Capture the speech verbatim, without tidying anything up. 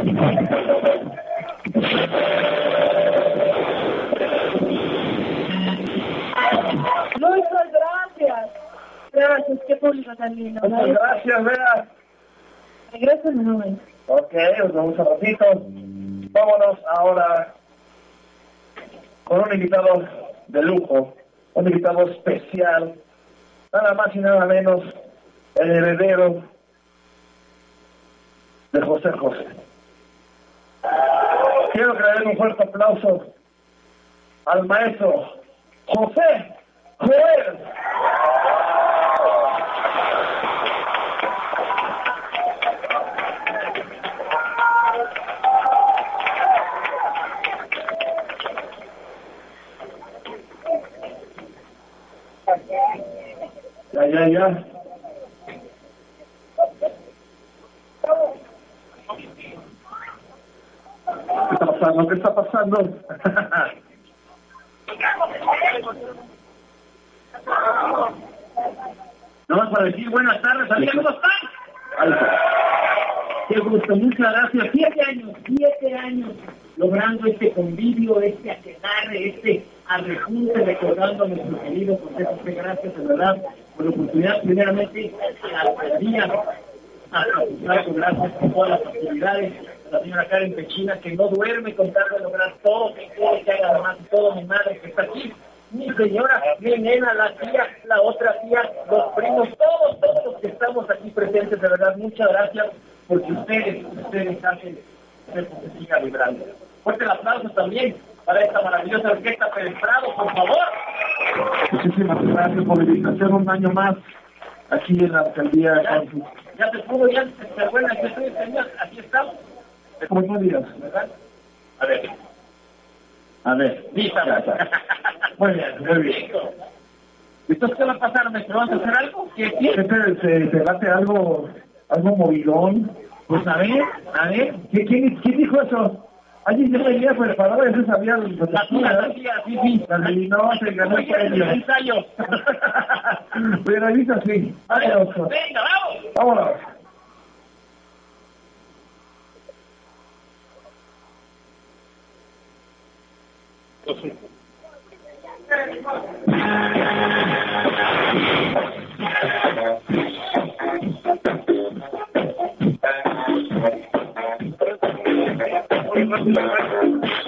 Muchas gracias. Gracias, qué público tan lindo. Muchas gracias, Vera. Regreso en un momento. Ok, nos vemos un ratito. Vámonos ahora con un invitado de lujo, un invitado especial, nada más y nada menos, el heredero de José José. Quiero que le den un fuerte aplauso al maestro José Joel. Ya, ya, ya. ¿Qué está pasando? ¿Qué está pasando? Nada más para decir buenas tardes, amigos, ¿cómo están? Alto. Qué gusto, muchas gracias. Siete años, siete años logrando este convivio, este aquelarre, este arrejunte, recordando a nuestro querido José José. Gracias, de verdad, por la oportunidad, primeramente, a la alcaldía, a Capital, gracias por todas las actividades, a la señora Karen Pechina, que no duerme con tal de lograr todo, que quiere que haga además todo, mi madre que está aquí, mi señora, mi nena, la tía, la otra tía, los primos, todos, todos los que estamos aquí presentes, de verdad, muchas gracias, porque ustedes, ustedes hacen que se siga vibrando. Fuerte el aplauso también para esta maravillosa orquesta Pérez Prado, por favor. Muchísimas gracias por la invitación un año más aquí en la alcaldía. Ya, ya se pudo, ya se fue la que señor, aquí estamos. ¿Cómo están días? ¿Verdad? A ver. A ver. Lista. Ya está. Muy bien, muy bien. Entonces, ¿qué va a pasar, maestro? ¿Vamos a hacer algo? ¿Qué ¿Se, se, se late algo, algo movilón? Pues a ver, a ver. ¿Quién, quién, quién dijo eso? Alguien ya venía preparado, ya se sabía la La tía, la tía, sí, sí. La adivinó, se ganó el premio. Ensayo. Pero dice así. Vámonos. Venga, vamos. Vámonos. Thank you.